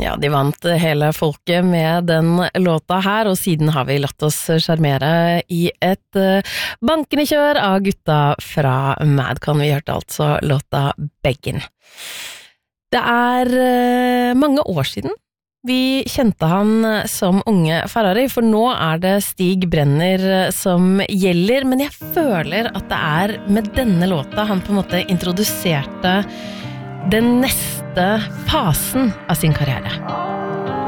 Ja, de vant hele folket med den låta her, og siden har vi latt oss sjarmere i et bankende kjør av gutta fra Madcon. Vi hørte altså låta Beggin. Det mange år siden vi kjente han som unge Ferrari, for nå det Stig Brenner som gjelder, men jeg føler at det med denne låta han på en måte introduserte den neste fasen av sin karriere.